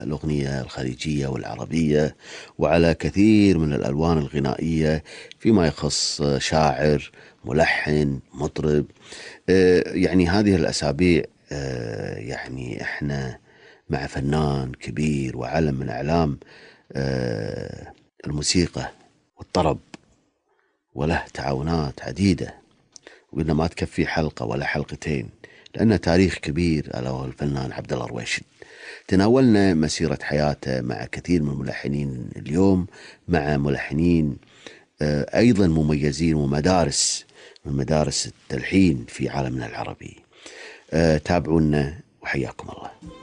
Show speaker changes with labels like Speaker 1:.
Speaker 1: الأغنية الخليجية والعربية، وعلى كثير من الألوان الغنائية فيما يخص شاعر، ملحن، مطرب. يعني هذه الأسابيع يعني إحنا مع فنان كبير وعلم من أعلام الموسيقى والطرب، وله تعاونات عديدة، وقلنا ما تكفي حلقة ولا حلقتين لأنه تاريخ كبير، ألا وهو الفنان عبد الله الرويشد. تناولنا مسيرة حياته مع كثير من الملحنين اليوم، مع ملحنين أيضا مميزين ومدارس من مدارس التلحين في عالمنا العربي. تابعونا وحياكم الله.